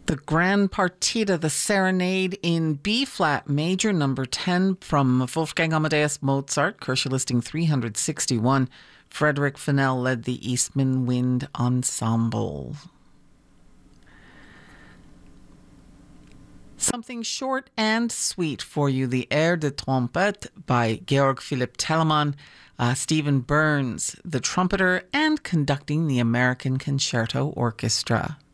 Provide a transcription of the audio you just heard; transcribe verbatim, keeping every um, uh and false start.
The Grand Partita, the Serenade in B flat major, number ten, from Wolfgang Amadeus Mozart, Korsche listing three hundred sixty-one. Frederick Fennell led the Eastman Wind Ensemble. Something short and sweet for you, the Air de Trompette by Georg Philipp Telemann. Uh, Stephen Burns, the trumpeter and conducting the American Concerto Orchestra.